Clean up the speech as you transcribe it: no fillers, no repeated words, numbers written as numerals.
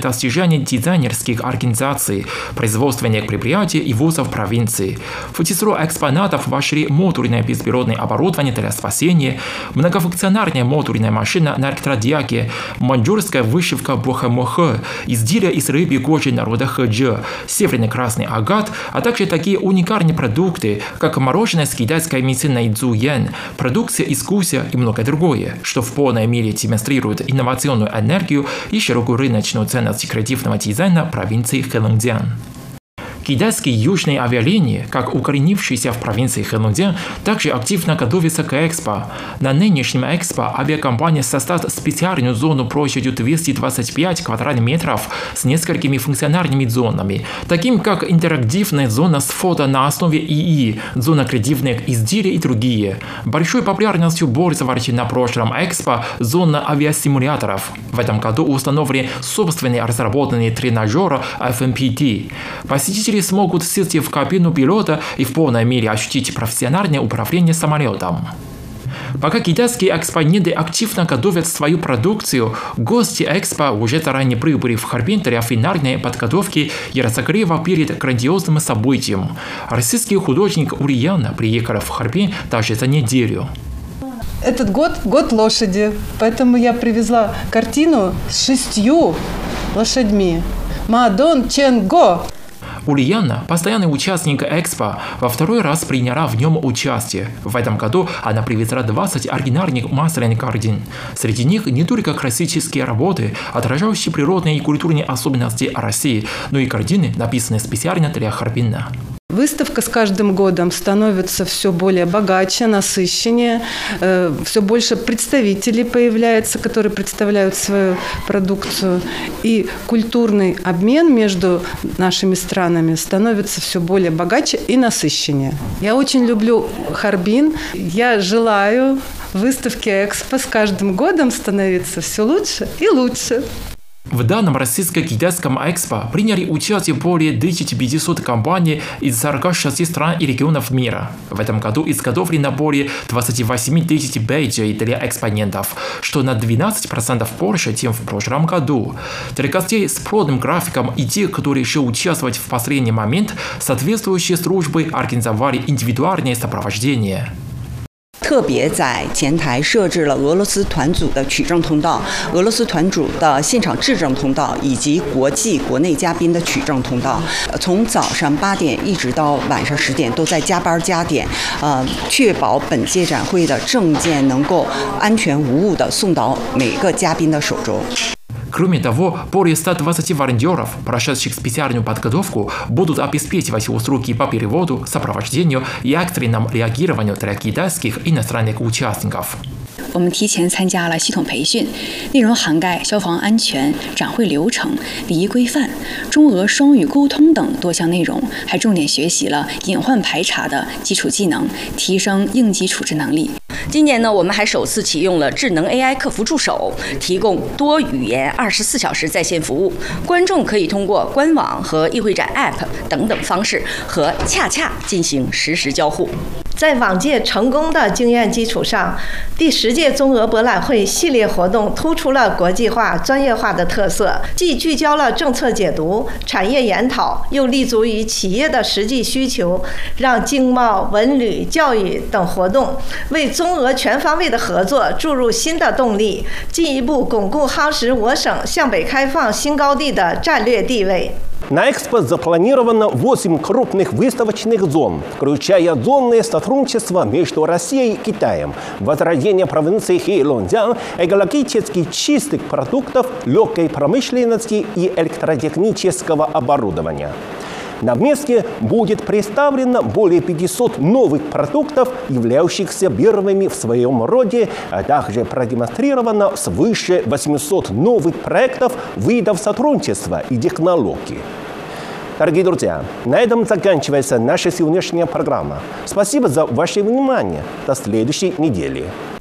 достижения дизайнерских организаций, производственных предприятий и вузов провинции. В число экспонатов вошли моторное беспилотное оборудование для спасения, многофункциональная моторная машина на электродиаке, маньчжурская вышивка бохэ-мохэ, изделия из рыбьей кожи народа хэджэ, северный красный агат, а также такие уникальные продукты, как мороженое с китайской медициной цзуян, продукция из гуся и многое другое, что в полной мере демонстрирует инновационную энергию и широкую рыночную ценность креативного дизайна провинции Хэлонцзян. Китайские южные авиалинии, как укоренившиеся в провинции Хэлонцзян, также активно готовятся к Экспо. На нынешнем Экспо авиакомпания создаст специальную зону площадью 225 квадратных метров с несколькими функциональными зонами, такими как интерактивная зона с фото на основе ИИ, зона креативных изделий и другие. Большой популярностью пользовались на прошлом Экспо зона авиасимуляторов. В этом году установлены собственные разработанные тренажеры FMPT. Посетители смогут сесть в кабину пилота и в полной мере ощутить профессиональное управление самолетом. Пока китайские экспоненты активно готовят свою продукцию, гости Экспо уже заранее прибыли в Харбин для финальной подготовки и разогрева перед грандиозным событием. Российский художник Ульяна приехал в Харбин даже за неделю. Этот год лошади, поэтому я привезла картину с 6 лошадьми. Мадон Ченго. Ульяна, постоянный участник Экспо, во второй раз приняла в нем участие. В этом году она привезла 20 оригинальных масляных картин. Среди них не только классические работы, отражающие природные и культурные особенности России, но и картины, написанные специально для Харбина. Выставка с каждым годом становится все более богаче, насыщеннее, все больше представителей появляется, которые представляют свою продукцию. И культурный обмен между нашими странами становится все более богаче и насыщеннее. Я очень люблю Харбин. Я желаю выставке Экспо с каждым годом становиться все лучше и лучше. В данном российско-китайском Экспо приняли участие более 1500 компаний из 46 стран и регионов мира. В этом году изготовлено более 28 тысяч бейджей для экспонентов, что на 12% больше, чем в прошлом году. Для гостей с плотным графиком и тех, кто решил участвовать в последний момент, соответствующие службы организовали индивидуальное сопровождение. 特别在前台设置了俄罗斯团组的取证通道、俄罗斯团主的现场质证通道以及国际国内嘉宾的取证通道。从早上8点一直到晚上10点都在加班加点，确保本届展会的证件能够安全无误地送到每个嘉宾的手中。 Кроме того, более 120 волонтеров, прошедших специальную подготовку, будут обеспечивать услуги по переводу, сопровождению и экстренному реагированию для китайских иностранных участников. 我们提前参加了系统培训，内容涵盖消防安全、展会流程、礼仪规范、中俄双语沟通等多项内容，还重点学习了隐患排查的基础技能，提升应急处置能力。 今年呢，我们还首次启用了智能 AI 客服助手，提供多语言24小时在线服务。观众可以通过官网和议会展 App 等等方式和恰恰进行实时交互。 在往届成功的经验基础上，第10届中俄博览会系列活动突出了国际化、专业化的特色，既聚焦了政策解读、产业研讨，又立足于企业的实际需求，让经贸、文旅、教育等活动为中俄全方位的合作注入新的动力，进一步巩固夯实我省向北开放新高地的战略地位。 На Экспо запланировано 8 крупных выставочных зон, включая зонное сотрудничество между Россией и Китаем, возрождение провинции Хэлонцзян, экологически чистых продуктов, легкой промышленности и электротехнического оборудования. На месте будет представлено более 500 новых продуктов, являющихся первыми в своем роде, а также продемонстрировано свыше 800 новых проектов, видов сотрудничества и технологий. Дорогие друзья, на этом заканчивается наша сегодняшняя программа. Спасибо за ваше внимание. До следующей недели.